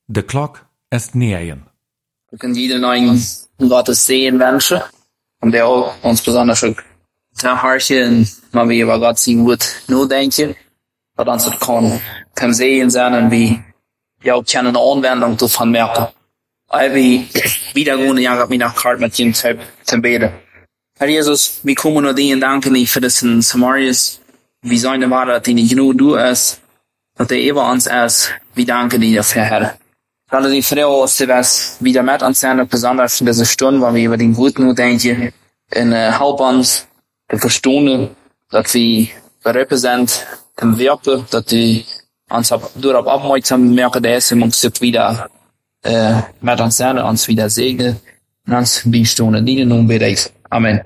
De klok ist nähen. Wir können jeden neuen Gottes sehen wünschen. Und der auch uns besonders zu horchen, wenn wir über Gott sehen wird, nur denken. Dat ons het kan sehen zijn en wie jou kunnen een aanwending daarvan merken. Wie wieder gewoon ja met naar hart met je te beden. Herr Jesus, wir kommen nur dir und danken dir für das in Samarias. Wir sein der Wahrheit, die nicht nur du ist, dass er über uns ist. Wir danken dir dafür, Herr. Gerade die Frau, was wieder mit uns sein, besonders in dieser Stunde, weil wir über den Guten nur denken, und help uns, zu verstehen, dass wir bereit sind, im Wirken, dass die uns darauf aufmerksam merken, dass wir uns wieder mit uns sein, uns wieder segnen, und uns beistehen. In diesem Namen bete ich. Amen.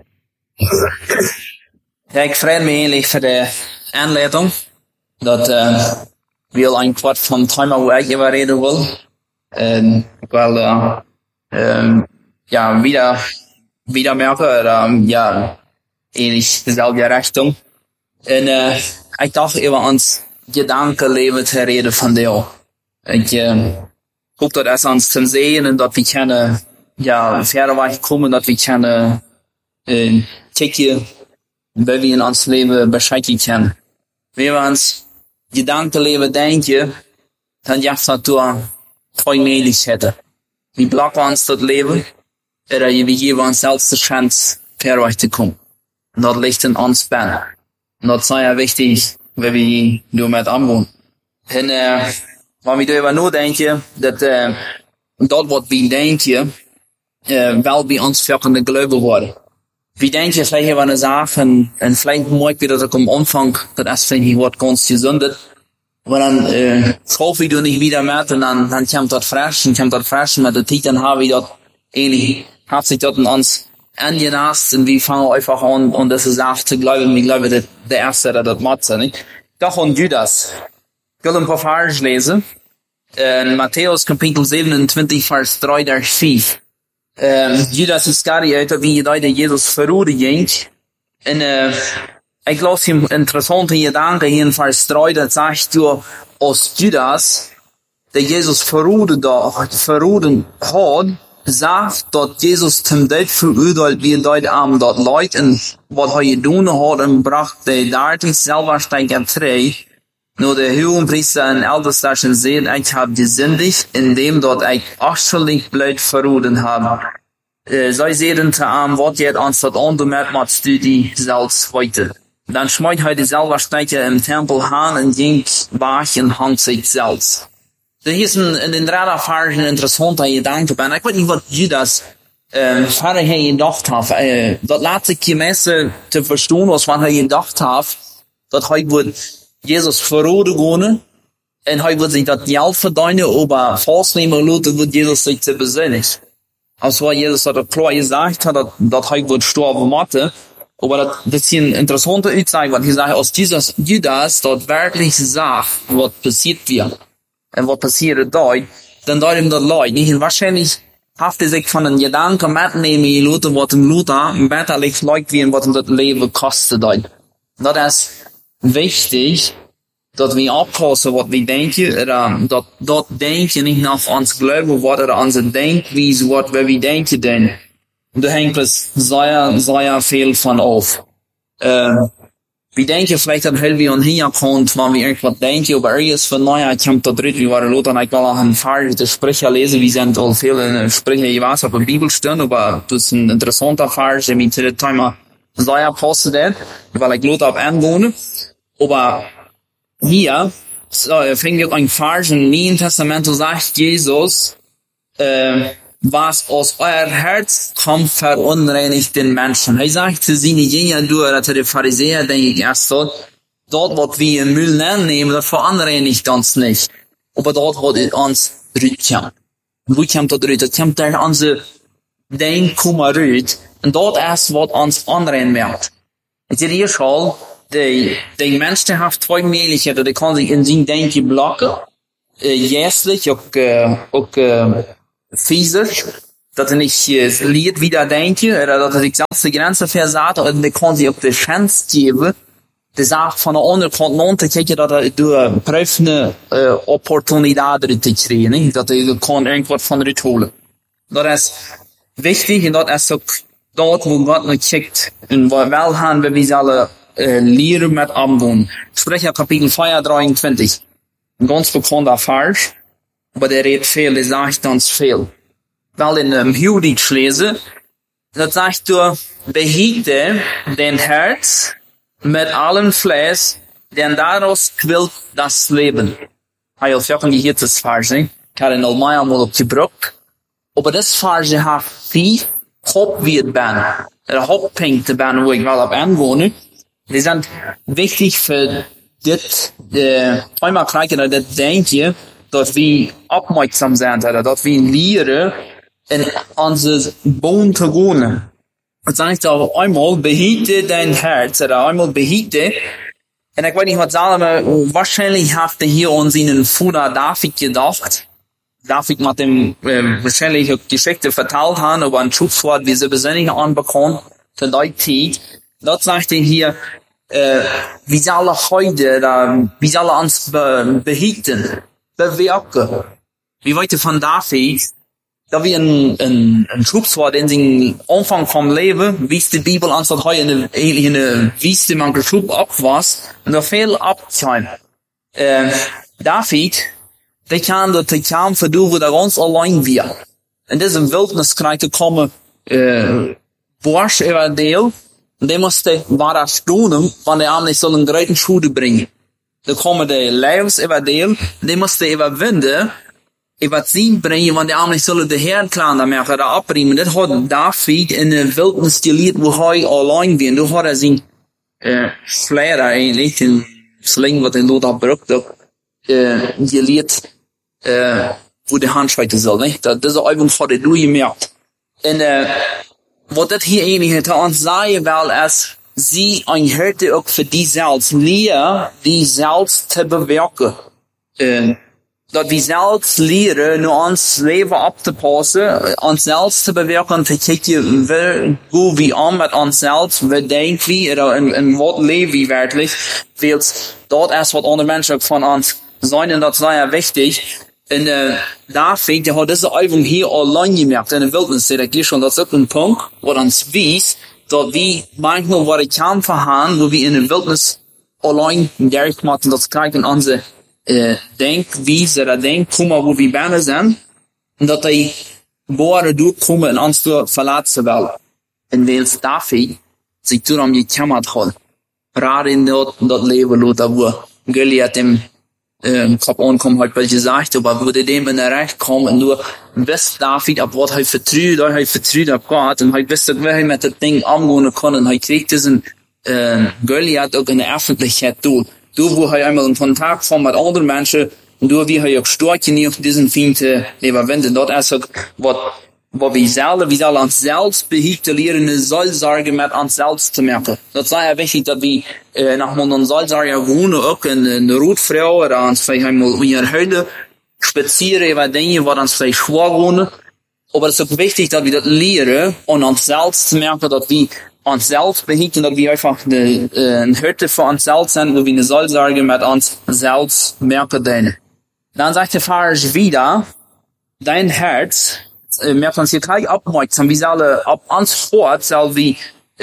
Ja, ik vrees me eigenlijk voor de aanleiding dat we al een kwart van thema weg reden wil. En ik wil ja wieder merken, ja eigentlich dezelfde richting. En ik dacht über ons gedankenleven te reden van deel. Ik hoop dat es ons te zien en dat we kunnen ja verder weg komen, dat we kunnen kijken wie we in ons leven beschrijven kunnen. Wenn wir uns Gedankenleben denken, dann jaagt dat door twee mogelijkheden. We blokken ons dat leven, oder we geven ons zelfs de chance verder te komen. En dat ligt in ons ben. En dat is ja wichtig, wenn we nu met aanwonen. En waar we daarover nadenken, dat wat we denken, wel bij ons verkende geloven worden. Wie denken vielleicht über eine Sache, und vielleicht mag wieder das am Anfang, das ist vielleicht nicht ganz gesündet, aber dann, kaufe ich du nicht wieder mehr, und dann kommt das frisch, und mit der Zeit, dann habe ich das ähnlich, hat sich das in uns angenast, und wir fangen einfach an, und das ist auch zu glauben, ich glaube, der Erste, der das macht, nicht? Doch, und Judas. Ich will ein paar Verse lesen, in Matthäus Kapitel 27, Vers 3 durch 4. Judas Iscariot, wie je dat Jesus verroerde ging. En ik las hem interessante gedanken hier in vers 3, dat zegt door als Judas, dat Jesus verroeden had, zegt dat Jesus ten dood veroordeeld wie dat aan dat leid en wat hij gedaan had en bracht de 30 zelfverstijger terug. Nur der Hohenpriester en Ältesten sehen, ich habe gesündigt, indem dort ich achterlijk blöd verroden habe. Zij zeiden te aan, wat je ons dat ondermet met studie zelfs heute. Dan schmeidt hij dezelfde stijger im Tempel aan en ging weg en hangt zich zelfs. Er is in den derde Vers een interessante gedanke bij. Ik weet niet wat Judas verder hij gedacht heeft. Dat laat zich je mensen te verstaan, was wat hij gedacht heeft, dat hij wordt Jesus verroden worden, en hij wordt zich dat geld verdienen, aber vastnemen laten, wordt Jesus zich te bezinnen. Als waar Jesus dat klar gesagt hat, dat hij wordt sterven moeten, aber dat is een interessante uitzag, wat hij zegt, als Judas dat werkelijk zag, wat passiert weer, en wat passiert daar, dan dacht hem dat leid. Niet waarschijnlijk heeft hij zich van een gedanke metnemen gelaten, wat hem later betterlijk lijkt wie en wat hem dat leven kostte daar. Dat is wichtig, dat we oppassen wat we denken, dat denken niet naar ons geloven wordt, onze denkwijze wat we denken dan. Daar hangt dus zeer veel van af. We denken vielleicht, dat heel we aan hier komt, wanneer we irgendwas denken, aber ergens van, nou ja, ik heb dat eruit, we waren lot, en ik wil nog een Vers, de Sprüche lezen, we zijn al veel in Sprüche, je was op de Bibel staan, aber dat is een interessante Vers, en met dit thema zeer passen dat, weil ik lot op aanwonen. Aber hier fängt jetzt ein Vers im Neuen Testament, sagt Jesus, was aus euer Herz kommt, verunreinigt den Menschen. Er sagt zu seinen Jüngern, oder zu den Pharisäern, denke ich erst dort, was wir im Müll nehmen, das verunreinigt uns nicht. Aber dort, wo es uns rüttet. Wo kommt das rüttet? Das kommt durch unsere Denken rüttet. Und dort erst, was uns anrein wird. Ich sehe hier schon, die Menschen haben zwei Möglichkeiten, die können sich in zijn denken blokken. Jährlich, auch physisch, dass er nicht lied wieder denken, oder dass er sich selbst die Grenze versagt, und die können sich auch die Chance geben, de zaak van de onderkant loont te kijken dat du prüfende opportuniteiten te krijgen, dat je kan irgendwas van eruit holen. Dat is wichtig en dat is ook dat wo God naar kijkt en waar wel gaan we zullen leren met omgaan. Sprecher kapitel 23. Een ganz bekannter Vers, aber der redet veel, der sagt uns veel. Wel in Judith lezen, dat zegt du, behiete den Herz mit allem Fleisch, denn daraus quillt das Leben. Hij heeft ook een gehirtes Vers, ik had het al mij allemaal opgebruikt. Aber das Vers hat viel Hauptwert ben. Hauptpunkte ben, wo ich wel op aanwonen. Die sind wichtig für dit, einmal krijgen dat denkje, dat we opmerksam zijn, dat we leren in onze boon te wonen. Het zegt al einmal, behiete dein Herz, oder einmal behiete, en ik weet niet wat Salome, wahrscheinlich heeft hij hier ons in een Vater David gedacht. David mit dem wahrscheinlich Geschichte verteilt haben, aber ein Schutzwort, wie sie Besinnungen anbekommen, für die Zeit. Dort sagt er hier, wie soll heute, wie soll uns behieten, bewirken. Wie weiter von David, da wie ein Schutzwort in den Anfang vom Leben, wie es die Bibel uns hat heute in eine Wüste man geschub ab was, und da viel abzuhören. David, die kan dat de kam verdoen dat ons alleen weer. En deze wildnis krijgt komen, borst over deel, en die moesten waar stonen, want die aan die zullen grote schade brengen. Dan komen de leeuws over deel, die moesten overwinden, over zien brengen, want die aan die zullen de Heer klaar daarmee gaan afbrengen. Dat had David in de wildnis geleerd, wo hij alleen weer. Toen had hij zijn, slijder eigenlijk, een sling wat hij dood had gebruikt, geleerd, wo de handschweite soll, nicht? Dat is een van de doe je merkt. En, wat dat hier eigenlijk het ons zeggen wel is, sie een herte ook voor die zelfs, leer die zelfs te bewerken. Dat we zelfs leren, nu ons leven op te passen, ons zelfs te bewerken, te kijken, hoe we om met ons zelfs, wat denken we, en wat leven we werkelijk, want dat is wat andere mensen ook van ons zijn, en dat is sehr wichtig. En David, der hat diese Übung hier allein gemerkt, in der Wildnis, der gleich schon, das ist ein Punkt, wo uns wies, dass wir manchmal, wo die Kämpfe haben, wo wir in der Wildnis allein direkt machen, das kriegen unsere Denkweise, oder Denkkummer, wo wir gerne sind, und dass die Bohrer durchkommen und uns verlassen wollen. Und weil David sich darum gekümmert hat, gerade in das Leben, wo Goliath dem Kopf ankommen hat, weil gesagt, aber wo der dem in der Recht kommt und nur wisst David, ab was er vertraut auf Gott, und er wisst, wie er mit dem Ding umgehen kann, und er kriegt diesen Goliath auch in der Öffentlichkeit durch. Wo er einmal in Kontakt kommt mit anderen Menschen, und durch wie er auch stark genug diesen Feind überwinden. Dort ist auch, was wir sollen uns selbst behielten lernen, Seelsorge mit uns selbst zu merken. Das sei ja wichtig, dass wir nach unseren Seelsorger wohnen, auch in der Rotfrau, oder uns vielleicht einmal in ihrer Höhle spazieren über Dinge, was uns vielleicht schwer wohnen. Aber es ist auch wichtig, dass wir das lernen, und uns selbst zu merken, dass wir uns selbst behielten, dass wir einfach eine Hütte für uns selbst sind, wo wir eine Seelsorge mit uns selbst merken können. Dann sagt der Vers wieder, dein Herz, merkt uns hier gleich aufmerksam, wie soll auf uns Wort soll wie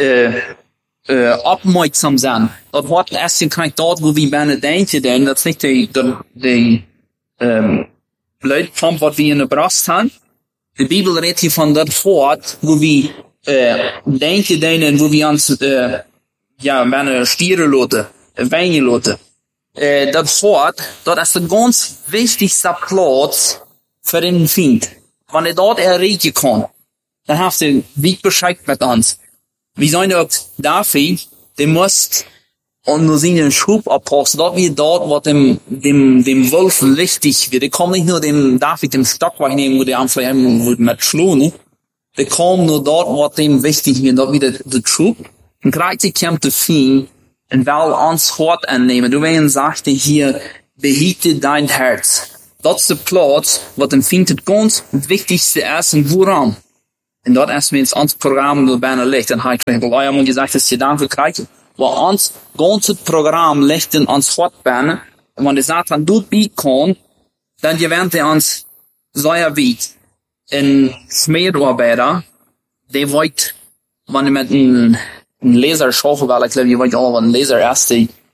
aufmerksam sein. Das Wort erst gleich dort, wo wir gerne denken, denn das ist nicht die Blödkampf, was wir in der Brust haben. Die Bibel redet hier von das Wort, wo wir denken, denn wo wir uns gerne stieren lassen, weinen lassen. Das Wort, das ist der ganz wichtigste Platz für den Feind. Wenn er dort erreichen kann, dann hast du wie Bescheid mit uns. Wir sagen auch, David, der muss und nur seinen Schub abpassen, dort wie dort, was dem Wolf wichtig wird. Der kann nicht nur dem David den Stock wegnehmen, wo der einfach mit schlagen. Der kann nur dort, was dem wichtig wird, dort wieder der Schub. Und gleichzeitig kommt der Feind und will uns Hort annehmen. Du wirst sagte hier, behiete dein Herz. Dat is de plaats wat hem vindt het ganz wichtigste is en waarom. En dat is met ons programma door bijna licht. En hij krijgt al eenmaal gezegd dat je dan krijgt. waar ons ganze Programm ligt in ons fortbenen. En wanneer de Satan doet kan, dan gewinnt ons sehr weit. Een smeedarbeider, die weet, wanneer met een laser schaffen wil, ik geloof, je weet al wat een laser is,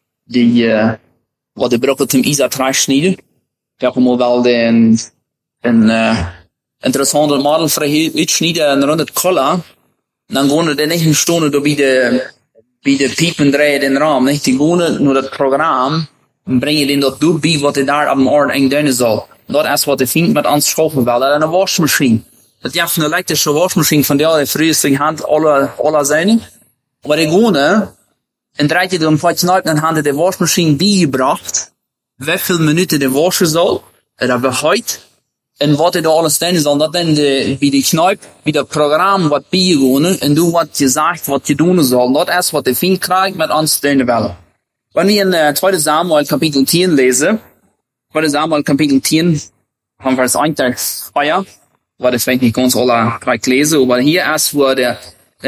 wat de brokken zum Isa 3 snijden. Ik heb hem wel een interessante model voor uitsnijden en rond het collar. Dan gaan we de 9 Stunden door bij de piepen draaien in de raam, niet? Die gaan naar dat programma en brengen den dat door bij wat hij daar op de orde eng doen zal. Dat is wat hij vindt met ons schaffen wil. Dat is een wasmachine. Dat is een elektrische wasmachine van die früheste Hand aller zijn. Maar die gaan en draait je dan wat snel en hand de wasmachine bijgebracht. Hoeveel minuten de waschen zal. Dat behoort. En wat hij daar alles doen zal. Dat dan bij de knijp, bij dat programma wat bijgegaan. En doe wat je zegt, wat je doen zal. Dat is wat hij vindt krijgt met ons doen willen. Wanneer we in 2 Samuel Kapitel 10 lezen. 2 Samuel Kapitel 10. Van vers 1 tot 2. Wat ik vielleicht nicht ganz alle gleich lese, aber hier ist, wo der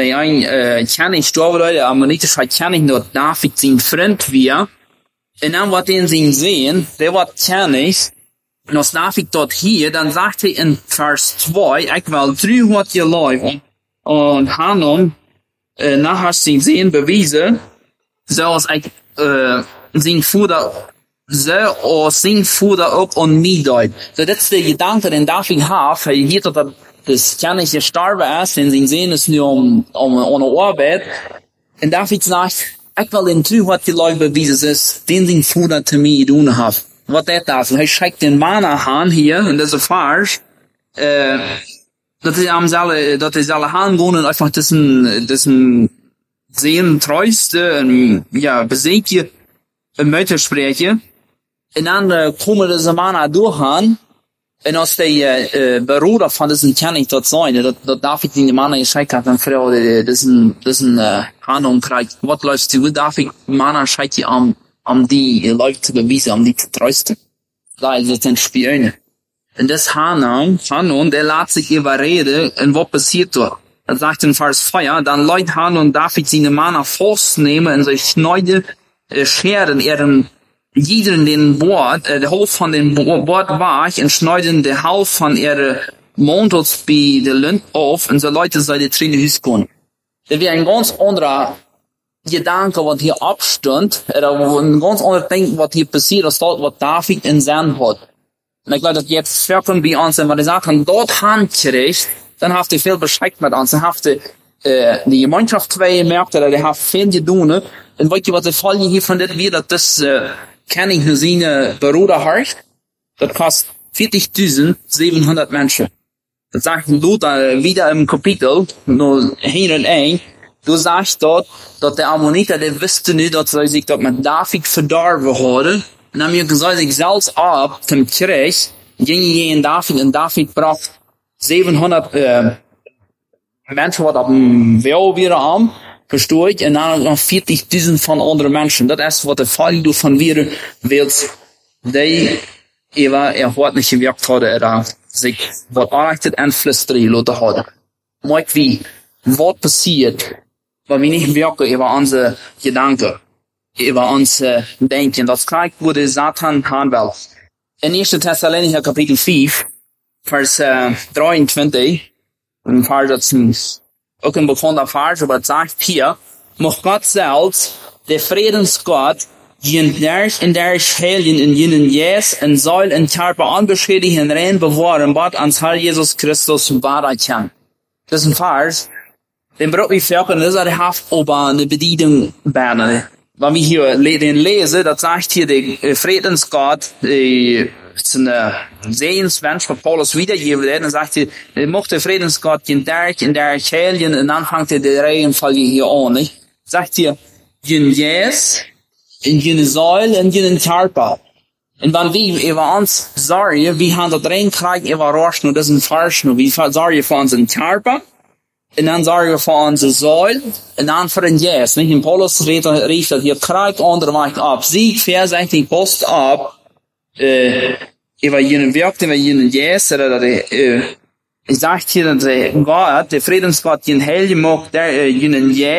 König gestorben, der ammonitische König, dort David sein Freund wir. Und dann wat den sie sehen, der war König, und als David dort hier, dann sagt er in Vers 2, ich will 300 Jahre und Hanun, nachher sie sehen, bewiesen, so als ich, sein Vater, so als zijn voeder ook on mij deed. So dat is de gedanke den David heeft. Hij hield dat das König gestorben ist, en zijn zin is nu om arbeid. En David zegt, ik wil den 300 Jahre bewijzen, den zijn voeder te mij doen heeft. Wat dat is? Hij schickt den Mann aan hier, in deze vers, dat is alle gaan en einfach dessen sehen treueste, en ja, bezeekje, een muiterspreken. En dan komen deze mannen doorgaan. En als de beroeder van deze König dat zijn, dat David die mannen geschickt had, en vrouw deze handel krijgt. Wat luistert u? David mannen schickt je om die Leute te bewijzen, om die te troosten. Dat is het een spion. En das Hanun, der laat zich überreden. En wat passiert er? Dat zegt in vers 4, dan leidt Hanun David zijn mannen vastnemen en zich schneiden, scheren jeden den Bord, der Hof von dem Bord war und schneiden der Hals von ihrer Mantels bei der Lund auf und so Leute soll die Trine Hüs kommen. Das wäre ein ganz anderer Gedanke, was hier abstand, oder ein ganz anderes Ding, was hier passiert, als dort, was David in Sinn hat. Und ich glaube, dass jetzt Völkern bei uns, wenn die sagen, dort handgerecht, dann habt ihr viel beschickt mit uns, dann habt ihr die Gemeinschaft zwei merkt, oder die habt viel gedoen, und weet je wat de Folge hiervan dit weer, dat is König nur seine Bruder hat, das kostet 40.700 Menschen. Das sagt Luther wieder im Kapitel, nur 101, du sagst dort, dass der Ammoniter, der wusste nicht, dass sie sich dort mit David verdorben hadden, und haben gesagt, sich selbst ab zum Krieg, gingen David, und David bracht 700 Menschen, wat op een wel weer aan, verstoor ik, en dan nog 40.000 van andere mensen. Dat is wat de Fall van weer wilt, die wordt niet gewerkt hadden, en zich wat aanrichtet en flüsteren laten hadden. Maar wie, wat passiert, waar we niet werken over onze gedanken, over onze denken, dat krijgt wo de Satan gaan wil. In 1. Thessalonicher Kapitel 5, vers 23, ein Vers, das ist auch ein bekannter Vers, aber es sagt hier, mag Gott selbst, der Friedensgott, in der Heiligen in jenen Jes, in Säul, in Körper, unbeschädigt, in rein bewahren, Gott ans Herr Jesus Christus wahrerkennen. Das ist ein Vers, den braucht ich für das ist eine Haft, aber eine Bedienung werden. Wenn wir hier den lesen, das sagt hier der Friedensgott, ist ein Sehensmensch, von Paulus wiedergegeben wird, dann sagt er, mochte Friedensgott in der Heiligen, und dann fängt er die Reihenfolge hier an, nicht? Sagt hier, in Jes, in jene Säule, in jenen Körper. Und wenn wir über uns sorgen, wir haben das reinkriegen, über Rost, und das ist ein Vers, und wir sorgen für unseren Körper, und dann sorgen wir für unsere Säule, und dann für den Jes, nicht? In Paulus rief das hier, kriegt andere Macht ab, sieht, sagt die Post ab, über jenen Werk, über jenen Jes, oder ich sagt hier, dass Gott, der Friedensgott, den Helden mag, der jenen Jes,